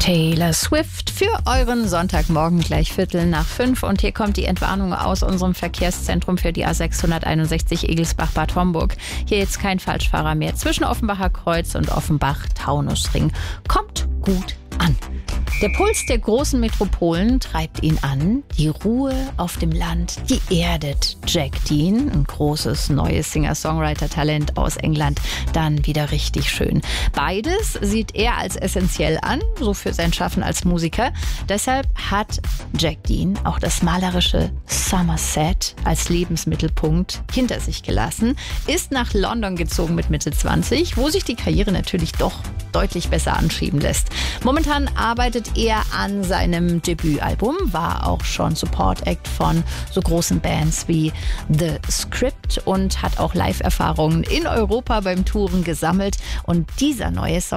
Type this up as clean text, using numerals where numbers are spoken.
Taylor Swift für euren Sonntagmorgen gleich 4:45. Und hier kommt die Entwarnung aus unserem Verkehrszentrum für die A661 Egelsbach-Bad Homburg. Hier jetzt kein Falschfahrer mehr zwischen Offenbacher Kreuz und Offenbach-Taunusring. Kommt gut an. Der Puls der großen Metropolen treibt ihn an. Die Ruhe auf dem Land, die erdet Jack Dean, ein großes neues Singer-Songwriter-Talent aus England, dann wieder richtig schön. Beides sieht er als essentiell an, so für sein Schaffen als Musiker. Deshalb hat Jack Dean auch das malerische Somerset als Lebensmittelpunkt hinter sich gelassen, ist nach London gezogen mit Mitte 20, wo sich die Karriere natürlich doch deutlich besser anschieben lässt. Momentan arbeitet er an seinem Debütalbum, war auch schon Support-Act von so großen Bands wie The Script und hat auch Live-Erfahrungen in Europa beim Touren gesammelt. Und dieser neue Song